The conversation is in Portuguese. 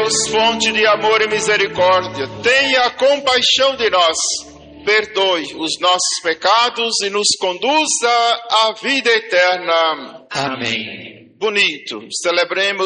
Deus, fonte de amor e misericórdia, tenha compaixão de nós, perdoe os nossos pecados e nos conduza à vida eterna. Amém. Bonito, celebremos